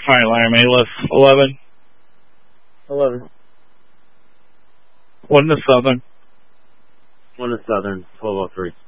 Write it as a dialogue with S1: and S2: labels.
S1: Hi, Lamb, A-List 11.
S2: 11.
S1: 1 to Southern.
S2: 1 to Southern, 1203.